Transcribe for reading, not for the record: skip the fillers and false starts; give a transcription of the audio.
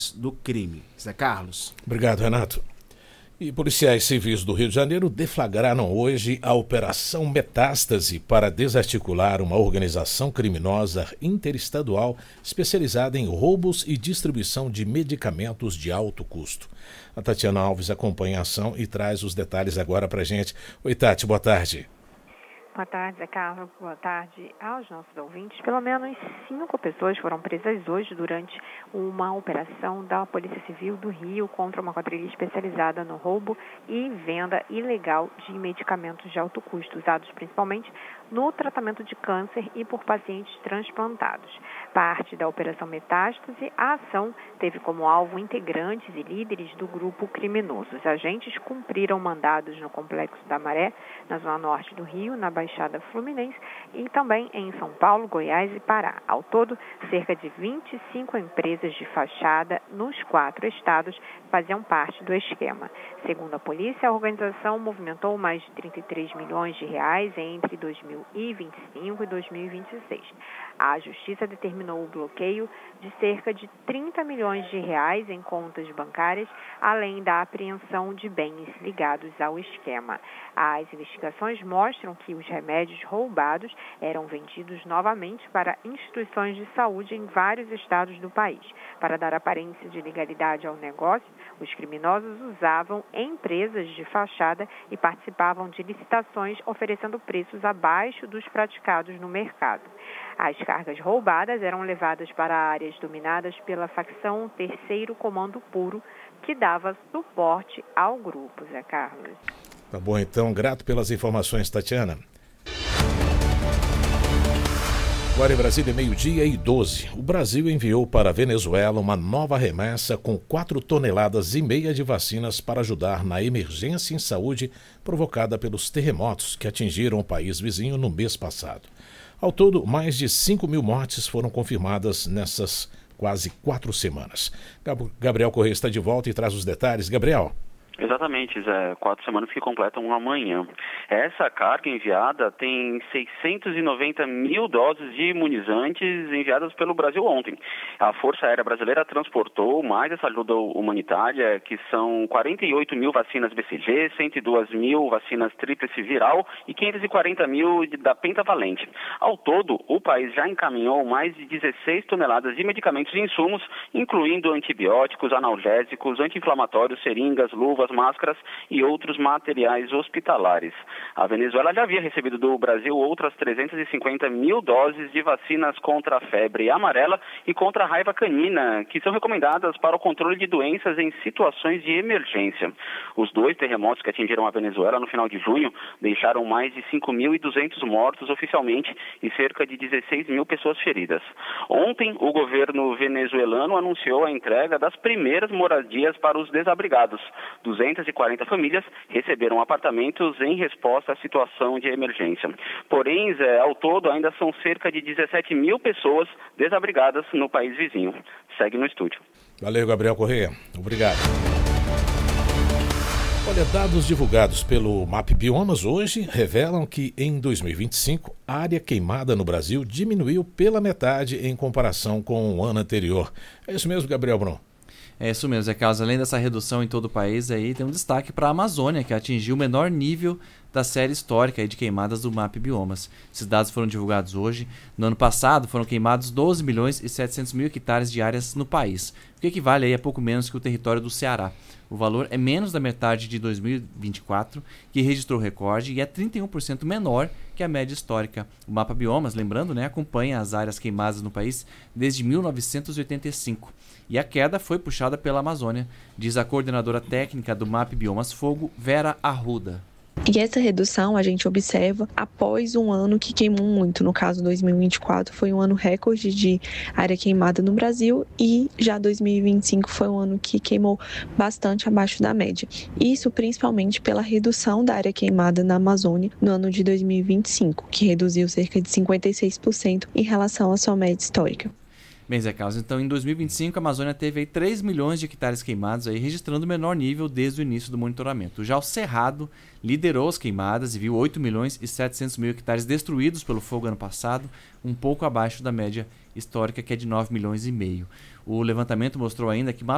do crime. Zé Carlos. Obrigado, Renato. E policiais civis do Rio de Janeiro deflagraram hoje a Operação Metástase para desarticular uma organização criminosa interestadual especializada em roubos e distribuição de medicamentos de alto custo. A Tatiana Alves acompanha a ação e traz os detalhes agora para a gente. Oi, Tati, boa tarde. Boa tarde, Zé Carlos. Boa tarde aos nossos ouvintes. Pelo menos 5 pessoas foram presas hoje durante uma operação da Polícia Civil do Rio contra uma quadrilha especializada no roubo e venda ilegal de medicamentos de alto custo, usados principalmente no tratamento de câncer e por pacientes transplantados. Parte da Operação Metástase, a ação teve como alvo integrantes e líderes do grupo criminoso. Os agentes cumpriram mandados no Complexo da Maré, na zona norte do Rio, na Baixada Fluminense e também em São Paulo, Goiás e Pará. Ao todo, cerca de 25 empresas de fachada nos 4 estados faziam parte do esquema. Segundo a polícia, a organização movimentou mais de 33 milhões de reais entre 2025 e 2026. A Justiça determinou o bloqueio de cerca de 30 milhões de reais em contas bancárias, além da apreensão de bens ligados ao esquema. As investigações mostram que os remédios roubados eram vendidos novamente para instituições de saúde em vários estados do país. Para dar aparência de legalidade ao negócio, os criminosos usavam empresas de fachada e participavam de licitações oferecendo preços abaixo dos praticados no mercado. As cargas roubadas eram levadas para áreas dominadas pela facção Terceiro Comando Puro, que dava suporte ao grupo, Zé Carlos. Tá bom, então, grato pelas informações, Tatiana. Agora em Brasília, 12h12. O Brasil enviou para a Venezuela uma nova remessa com 4,5 toneladas de vacinas para ajudar na emergência em saúde provocada pelos terremotos que atingiram o país vizinho no mês passado. Ao todo, mais de 5.000 mortes foram confirmadas nessas quase 4 semanas. Gabriel Correia está de volta e traz os detalhes. Gabriel. Exatamente, Zé. 4 semanas que completam amanhã. Essa carga enviada tem 690 mil doses de imunizantes enviadas pelo Brasil ontem. A Força Aérea Brasileira transportou mais essa ajuda humanitária, que são 48 mil vacinas BCG, 102 mil vacinas tríplice viral e 540 mil da pentavalente. Ao todo, o país já encaminhou mais de 16 toneladas de medicamentos e insumos, incluindo antibióticos, analgésicos, anti-inflamatórios, seringas, luvas, máscaras e outros materiais hospitalares. A Venezuela já havia recebido do Brasil outras 350 mil doses de vacinas contra a febre amarela e contra a raiva canina, que são recomendadas para o controle de doenças em situações de emergência. Os 2 terremotos que atingiram a Venezuela no final de junho deixaram mais de 5.200 mortos oficialmente e cerca de 16 mil pessoas feridas. Ontem, o governo venezuelano anunciou a entrega das primeiras moradias para os desabrigados. 240 famílias receberam apartamentos em resposta à situação de emergência. Porém, Zé, ao todo ainda são cerca de 17 mil pessoas desabrigadas no país vizinho. Segue no estúdio. Valeu, Gabriel Correia. Obrigado. Olha, dados divulgados pelo MAP Biomas hoje revelam que em 2025 a área queimada no Brasil diminuiu pela metade em comparação com o ano anterior. É isso mesmo, Gabriel Brum? É isso mesmo, Zé Carlos. Além dessa redução em todo o país, aí tem um destaque para a Amazônia, que atingiu o menor nível da série histórica de queimadas do MAP Biomas. Esses dados foram divulgados hoje. No ano passado, foram queimados 12 milhões e 700 mil hectares de áreas no país, o que equivale aí a pouco menos que o território do Ceará. O valor é menos da metade de 2024, que registrou recorde, e é 31% menor que a média histórica. O Mapa Biomas, lembrando, acompanha as áreas queimadas no país desde 1985. E a queda foi puxada pela Amazônia, diz a coordenadora técnica do MAP Biomas Fogo, Vera Arruda. E essa redução a gente observa após um ano que queimou muito. No caso, 2024 foi um ano recorde de área queimada no Brasil e já 2025 foi um ano que queimou bastante abaixo da média. Isso principalmente pela redução da área queimada na Amazônia no ano de 2025, que reduziu cerca de 56% em relação à sua média histórica. Bem, Zé Carlos, então em 2025 a Amazônia teve aí 3 milhões de hectares queimados, aí, registrando o menor nível desde o início do monitoramento. Já o Cerrado liderou as queimadas e viu 8 milhões e 700 mil hectares destruídos pelo fogo ano passado, um pouco abaixo da média histórica, que é de 9 milhões e meio. O levantamento mostrou ainda que